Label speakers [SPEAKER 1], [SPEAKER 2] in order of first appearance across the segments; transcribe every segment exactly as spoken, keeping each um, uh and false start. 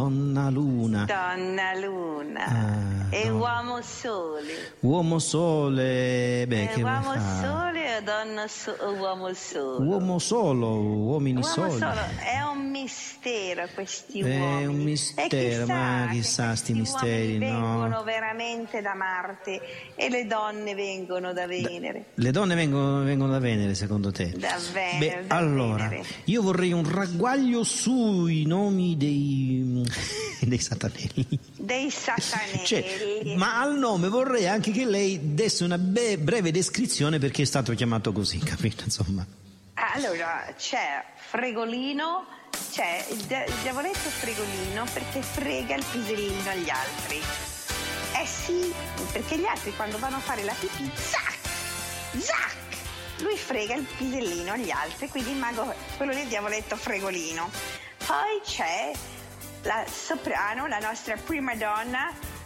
[SPEAKER 1] Donna Luna.
[SPEAKER 2] Donna Luna.
[SPEAKER 1] Ah,
[SPEAKER 2] e
[SPEAKER 1] no.
[SPEAKER 2] Uomo Sole.
[SPEAKER 1] Uomo Sole. Beh,
[SPEAKER 2] Eh,
[SPEAKER 1] che vuoi
[SPEAKER 2] uomo
[SPEAKER 1] fare?
[SPEAKER 2] Sole o donna so- o uomo solo?
[SPEAKER 1] Uomo solo, uomini
[SPEAKER 2] Uomo
[SPEAKER 1] soli.
[SPEAKER 2] solo, è un mistero questi
[SPEAKER 1] È
[SPEAKER 2] uomini.
[SPEAKER 1] un
[SPEAKER 2] E
[SPEAKER 1] mistero, ma
[SPEAKER 2] che
[SPEAKER 1] chissà sti
[SPEAKER 2] questi
[SPEAKER 1] misteri,
[SPEAKER 2] uomini
[SPEAKER 1] no?
[SPEAKER 2] vengono veramente da Marte e le donne vengono da Venere.
[SPEAKER 1] Le donne vengono, vengono da Venere, secondo te?
[SPEAKER 2] Da Venere,
[SPEAKER 1] Beh,
[SPEAKER 2] da
[SPEAKER 1] allora,
[SPEAKER 2] Venere.
[SPEAKER 1] io vorrei un ragguaglio sui nomi dei, dei satanelli.
[SPEAKER 2] Dei satanelli.
[SPEAKER 1] Cioè, ma al nome vorrei anche che lei desse una be- breve descrizione perché è stato chiamato così, capito? Insomma.
[SPEAKER 2] Allora, c'è Fregolino, c'è il, de- il diavoletto Fregolino perché frega il pisellino agli altri. Eh sì, perché gli altri quando vanno a fare la pipì, zac, zac, lui frega il pisellino agli altri, quindi il mago, quello lì è il diavoletto Fregolino. Poi c'è la soprano, la nostra prima donna,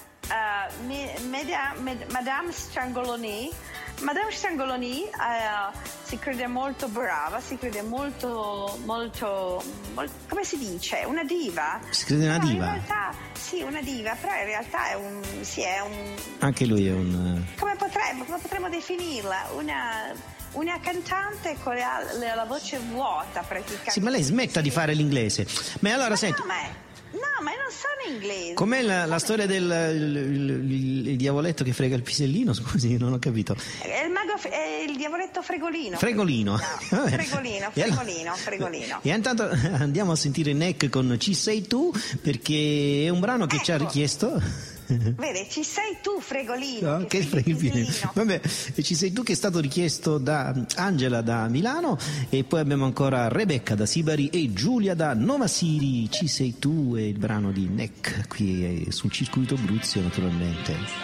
[SPEAKER 2] uh, me- Meda- Med- Madame Strangoloni. Madame Strangoloni uh, si crede molto brava, si crede molto, molto, molto, come si dice, una diva.
[SPEAKER 1] Si crede una
[SPEAKER 2] Però
[SPEAKER 1] diva?
[SPEAKER 2] In realtà, sì, una diva, però in realtà è un, sì, è un,
[SPEAKER 1] Anche lui è un...
[SPEAKER 2] come potremmo, come potremmo definirla? Una, una cantante con la, la, la voce vuota praticamente.
[SPEAKER 1] Sì, ma lei smetta di fare l'inglese. Ma allora,
[SPEAKER 2] Ma
[SPEAKER 1] senti,
[SPEAKER 2] no, ma, no, ma io non sono inglese.
[SPEAKER 1] com'è la, la storia del il, il- il- il diavoletto che frega il pisellino? Scusi, non ho capito.
[SPEAKER 2] È il mago, è il diavoletto Fregolino.
[SPEAKER 1] Fregolino.
[SPEAKER 2] No,
[SPEAKER 1] Vabbè.
[SPEAKER 2] Fregolino,
[SPEAKER 1] E allora-
[SPEAKER 2] Fregolino, Fregolino.
[SPEAKER 1] E intanto andiamo a sentire Neck con Ci sei tu, perché è un brano che ci ha
[SPEAKER 2] Ecco.
[SPEAKER 1] richiesto.
[SPEAKER 2] Vede, ci sei tu, Fregolino.
[SPEAKER 1] No, che
[SPEAKER 2] freghi il
[SPEAKER 1] freghi il
[SPEAKER 2] pisellino.
[SPEAKER 1] pisellino. Vabbè, e ci sei tu che è stato richiesto da Angela da Milano, e poi abbiamo ancora Rebecca da Sibari e Giulia da Nova Siri. Ci sei tu è il brano di Neck qui sul circuito Bruzio, naturalmente.